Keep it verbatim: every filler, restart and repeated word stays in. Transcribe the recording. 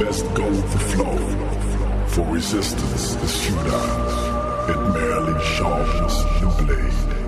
best go with the flow. For resistance is futile. It merely sharpens the blade.